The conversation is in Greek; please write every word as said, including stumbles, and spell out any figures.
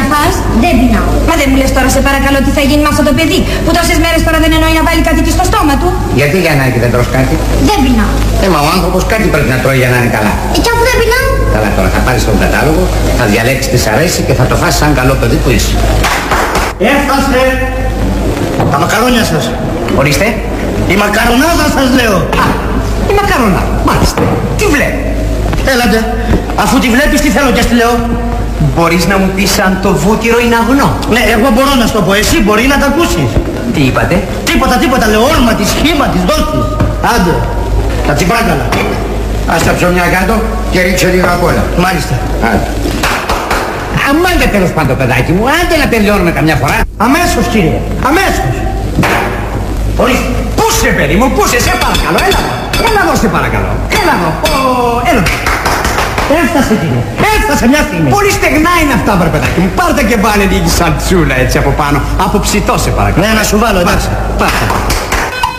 φας? Δεν πεινάω. Μα δεν μου λες τώρα σε παρακαλώ τι θα γίνει με αυτό το παιδί που τόσες μέρες τώρα δεν εννοεί να βάλει κάτι και στο στόμα του? Γιατί για να δεν τρως κάτι? Δεν πεινάω. Ε, μα ο άνθρωπος κάτι πρέπει να τρώει για να είναι καλά. Ε, κι αφού δεν πεινάω. Καλά, τώρα θα πάρεις τον κατάλογο, θα διαλέξεις τι σ' αρέσει και θα το φας σαν καλό παιδί που είσαι. Έφτασε! Τα μακαρόνια σας. Ορίστε. Η μακαρονάδα σας λέω. Α, η μακαρονάδα. Μάλιστα. Τι βλέπει? Έλατε. Αφού τη βλέπεις τι θέλω και στη λέω. Μπορείς να μου πεις αν το βούτυρο είναι αγνό? Ναι, εγώ μπορώ να σου το πω. Εσύ μπορεί να τα ακούσεις. Τι είπατε? Τίποτα, τίποτα. Λέω όρμα της, σχήμα της, δόξης. Άντε. Τα τσιπράκαλα. Ας τα ψωμιά κάτω και ρίξε λίγο απ' όλα. Μάλιστα. Άντε. Αμάντε τέλος πάντων παιδάκι μου, άντε να τελειώνουμε καμιά φορά. Αμέσως κύριε. Αμέσως. Ορίστε. Πούσε παιδί μου, πούσε, σε παρακαλώ, έλα εδώ. Έλα εδώ σε παρακαλώ. Έλα εδώ. Ω, έλα εδώ. Έφτασε κύριε. Έφτασε μια στιγμή. Πολύ στεγνά είναι αυτά βρε παιδάκι μου. Πάρτε και βάλε λίγη σαλτσούλα έτσι από πάνω. Από ψητό σε παρακαλώ. Ναι, να σου βάλω εντάξει. Πάρτε.